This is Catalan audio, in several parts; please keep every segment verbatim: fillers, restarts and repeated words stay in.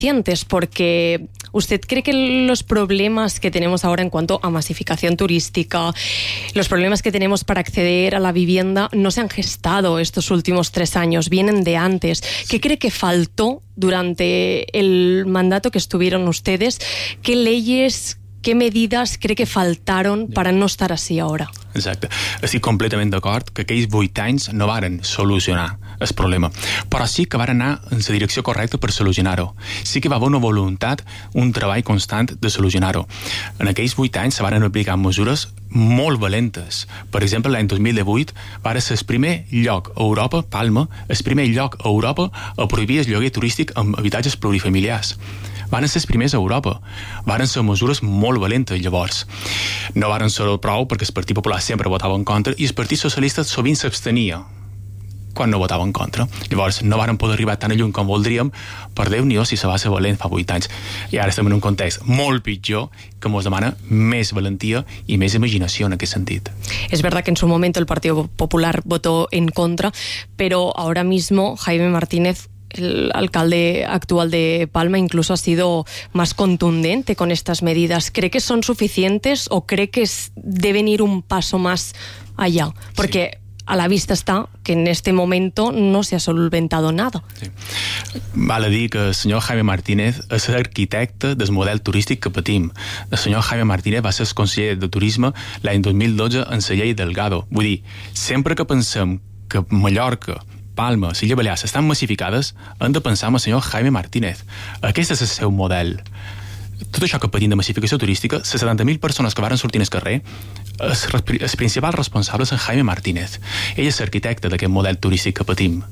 suficientes, porque ¿usted cree que los problemas que tenemos ahora en cuanto a masificación turística, los problemas que tenemos para acceder a la vivienda, no se han gestado estos últimos tres años, vienen de antes? ¿Qué cree que faltó durante el mandato que estuvieron ustedes? ¿Qué leyes, qué medidas cree que faltaron para no estar así ahora? Exacte. Estic completament d'acord que aquells vuit anys no varen solucionar el problema, però sí que varen anar en la direcció correcta per solucionar-ho. Sí que va haver una voluntat, un treball constant de solucionar-ho. En aquells vuit anys se varen aplicar mesures molt valentes. Per exemple, l'any dos mil divuit va ser el primer lloc a Europa, Palma, el primer lloc a Europa a prohibir el lloguer turístic amb habitatges plurifamiliars. Van ser els primers a Europa. Varen ser mesures molt valentes, llavors. No varen ser prou perquè el Partit Popular sempre votava en contra i el Partit Socialista sovint s'abstenia quan no votava en contra. Llavors, no varen poder arribar tan lluny com voldríem, per Déu-n'hi-do si se va ser valent fa vuit anys. I ara estem en un context molt pitjor que ens demana més valentia i més imaginació en aquest sentit. Es verdad que en su momento el Partido Popular votó en contra, pero ahora mismo Jaime Martínez, el alcalde actual de Palma, incluso ha sido más contundente con estas medidas. ¿Cree que son suficientes o cree que deben ir un paso más allá? Porque sí, a la vista está que en este momento no se ha solventado nada. Sí. Val a dir que el senyor Jaime Martínez és l'arquitecte del model turístic que patim. El senyor Jaime Martínez va ser el conseller de Turisme l'any dos mil dotze en la llei Delgado. Vull dir, sempre que pensem que Mallorca, Palma, les Illes Balears estan massificades, hem de pensar en el senyor Jaime Martínez. Aquest és el seu model. Tot això que patim de massificació turística, les setanta mil persones que varen sortir al carrer, el principal responsable és en Jaime Martínez. Ell és l'arquitecte d'aquest model turístic que patim.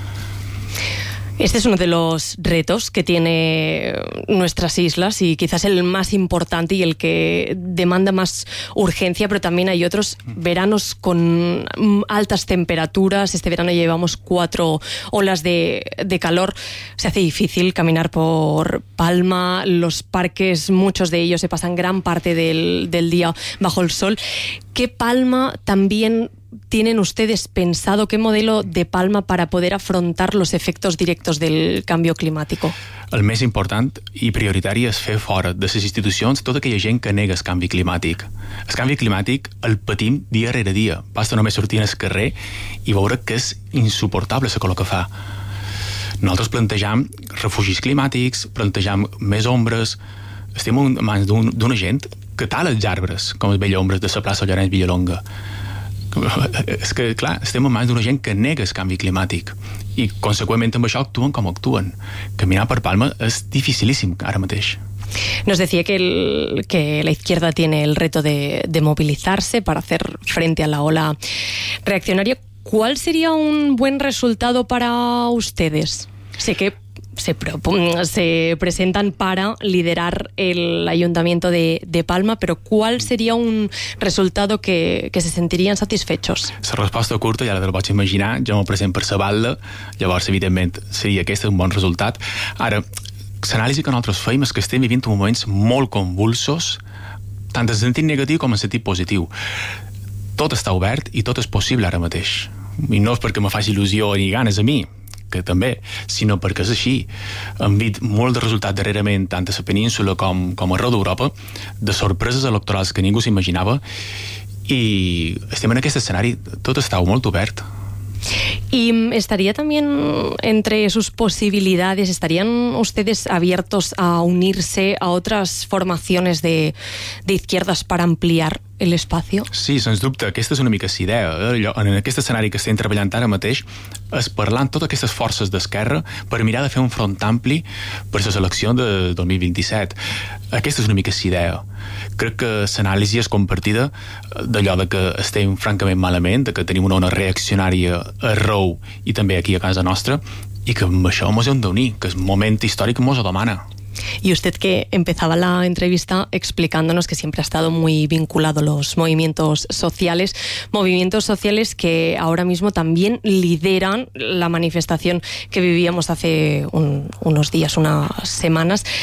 Este es uno de los retos que tiene nuestras islas y quizás el más importante y el que demanda más urgencia, pero también hay otros veranos con altas temperaturas. Este verano llevamos cuatro olas de, de calor. Se hace difícil caminar por Palma. Los parques, muchos de ellos se pasan gran parte del, del día bajo el sol. ¿Qué Palma también tienen ustedes pensado, qué modelo de Palma para poder afrontar los efectos directos del canvi climàtic? El més important i prioritari és fer fora de les institucions tota aquella gent que nega el canvi climàtic. El canvi climàtic el patim dia rere dia. Basta només sortir al carrer i veure que és insuportable el que fa. Nosaltres plantejam refugis climàtics, plantejam més ombres. Estem en mans d'una gent que tala els arbres, com els vella ombres de la plaça Llorenç Villalonga. És que, clar, estem en mans d'una gent que nega el canvi climàtic i, conseqüentment, amb això actuen com actuen. Caminar per Palma és dificilíssim ara mateix. Nos decía que, el, que la izquierda tiene el reto de, de movilizarse para hacer frente a la ola reaccionaria. ¿Cuál sería un buen resultado para ustedes? Sé que Se, se presentan para liderar el Ayuntamiento de, de Palma, però ¿cuál seria un resultado que, que se sentirían satisfechos? La resposta curta, ja la del pots imaginar, jo m'ho present per Sabalda, llavors, evidentment, seria aquest un bon resultat. Ara, l'anàlisi que nosaltres feim és que estem vivint moments molt convulsos, tant en sentit negatiu com en sentit positiu. Tot està obert i tot és possible ara mateix. I no és perquè me faci il·lusió ni ganes a mi, que també, sinó perquè és així. Hem vist molt de resultats darrerament, tant a la península com, com arreu d'Europa, de sorpreses electorals que ningú s'imaginava, i estem en aquest escenari, tot està molt obert. Y estaría también entre sus posibilidades, ¿estarían ustedes abiertos a unirse a otras formaciones de, de izquierdas para ampliar el espacio? Sí, sens dubte, aquesta és una mica la idea. En aquest escenari que estem treballant ara mateix és parlar amb totes aquestes forces d'esquerra per mirar de fer un front ampli per la selecció de dos mil vint-i-set. Aquesta és una mica la idea. Crec que l'anàlisi és compartida d'allò de que estem francament malament, de que tenim una ona reaccionària arreu i també aquí a casa nostra, i que amb això ens hem d'unir, que és un moment històric que ens ho demana. Y usted, que empezaba la entrevista explicándonos que siempre ha estado muy vinculado a los movimientos sociales, movimientos sociales que ahora mismo también lideran la manifestación que vivíamos hace un, unos días, unas semanas.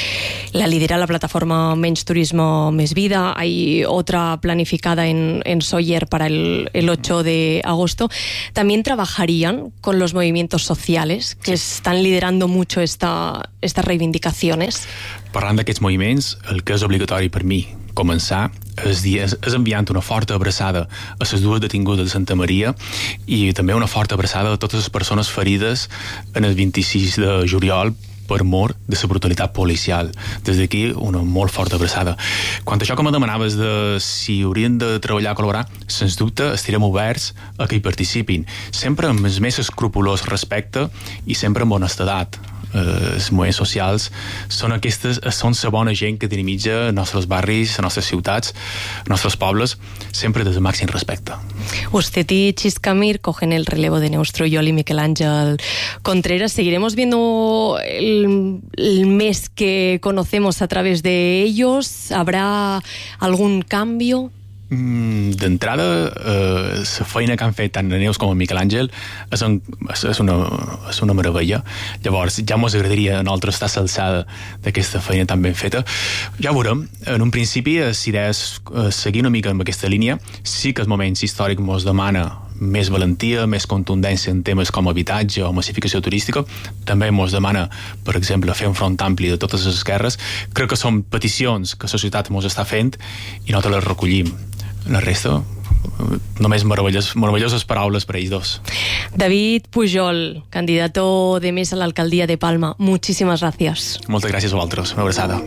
La lidera la plataforma Menys Turismo Més Vida. Hay otra planificada en, en Sóller para el, el ocho de agosto. ¿También trabajarían con los movimientos sociales que están liderando mucho esta, estas reivindicaciones? Parlant d'aquests moviments, el que és obligatori per mi començar és, és, és enviant una forta abraçada a les dues detingudes de Santa Maria i també una forta abraçada a totes les persones ferides en el vint-i-sis de juliol per mor de la brutalitat policial. Des d'aquí, una molt forta abraçada. Quant a això que me demanaves de si haurien de treballar, col·laborar, sens dubte estarem oberts a que hi participin, sempre amb el més escrupolós respecte i sempre amb honestedat. Eh, els moviments socials són aquestes, són la bona gent que dinamitza els nostres barris, les nostres ciutats, els nostres pobles, sempre des del màxim respecte. Usted y Chiscamir cogen el relevo de Neus Trujol y Miquel Ángel Contreras. ¿Seguiremos viendo el, el mes que conocemos a través de ellos? ¿Habrá algún cambio? Mm, d'entrada, eh, la feina que han fet tant la Neus com el Miquel Àngel és, un, és, és, una, és una meravella. Llavors ja mos agradaria a nosaltres estar a l'alçada d'aquesta feina tan ben feta. Ja ho veurem. En un principi la idea és eh, seguir una mica amb aquesta línia. Sí que els moments històrics mos demana més valentia, més contundència en temes com habitatge o massificació turística. També mos demana, per exemple, fer un front ampli de totes les esquerres. Crec que són peticions que la societat mos està fent i nosaltres les recollim. La resta, només meravelloses, meravelloses paraules per ells dos. David Pujol, candidato de Més a l'alcaldia de Palma, muchísimas gracias. Moltes gràcies a vosaltres, una abraçada.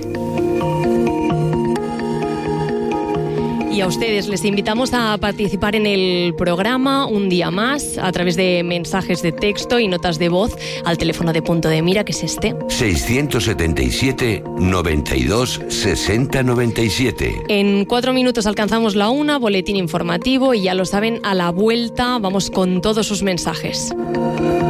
Y a ustedes les invitamos a participar en el programa un día más a través de mensajes de texto y notas de voz al teléfono de Punto de Mira, que es este. seiscientos setenta y siete, noventa y dos, sesenta, noventa y siete. En cuatro minutos alcanzamos la una, boletín informativo, y ya lo saben, a la vuelta vamos con todos sus mensajes.